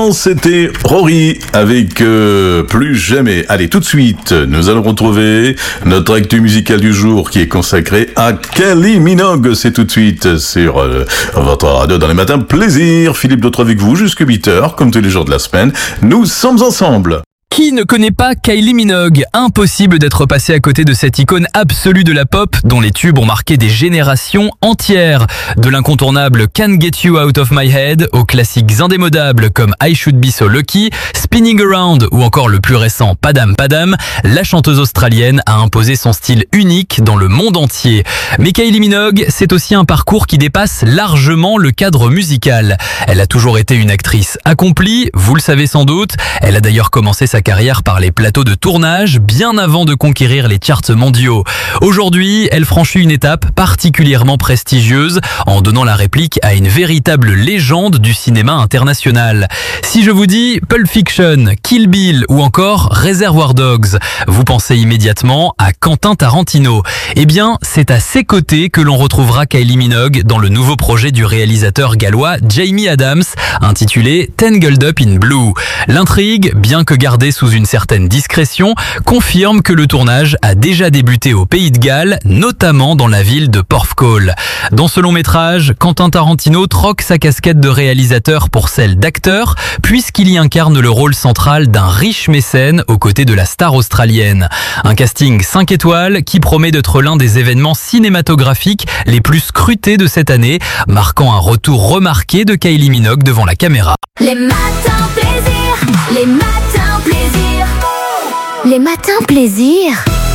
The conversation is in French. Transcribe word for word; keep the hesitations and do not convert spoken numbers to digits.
l'instant, c'était Rory avec euh, Plus Jamais. Allez, tout de suite, nous allons retrouver notre actu musical du jour qui est consacré à Kylie Minogue. C'est tout de suite sur euh, votre radio dans les matins. Plaisir, Philippe Dautre avec vous jusqu'à huit heures, comme tous les jours de la semaine. Nous sommes ensemble. Qui ne connaît pas Kylie Minogue? Impossible d'être passé à côté de cette icône absolue de la pop dont les tubes ont marqué des générations entières. De l'incontournable Can't Get You Out of My Head aux classiques indémodables comme I Should Be So Lucky, Spinning Around ou encore le plus récent Padam Padam, la chanteuse australienne a imposé son style unique dans le monde entier. Mais Kylie Minogue, c'est aussi un parcours qui dépasse largement le cadre musical. Elle a toujours été une actrice accomplie, vous le savez sans doute. Elle a d'ailleurs commencé sa carrière par les plateaux de tournage bien avant de conquérir les charts mondiaux. Aujourd'hui, elle franchit une étape particulièrement prestigieuse en donnant la réplique à une véritable légende du cinéma international. Si je vous dis Pulp Fiction, Kill Bill ou encore Reservoir Dogs, vous pensez immédiatement à Quentin Tarantino. Eh bien, c'est à ses côtés que l'on retrouvera Kylie Minogue dans le nouveau projet du réalisateur gallois Jamie Adams, intitulé Tangled Up in Blue. L'intrigue, bien que gardée sous une certaine discrétion, confirme que le tournage a déjà débuté au Pays de Galles, notamment dans la ville de Porthcawl. Dans ce long métrage, Quentin Tarantino troque sa casquette de réalisateur pour celle d'acteur, puisqu'il y incarne le rôle central d'un riche mécène aux côtés de la star australienne. Un casting cinq étoiles qui promet d'être l'un des événements cinématographiques les plus scrutés de cette année, marquant un retour remarqué de Kylie Minogue devant la caméra. Les matins plaisir, les matins plaisir, les matins plaisir.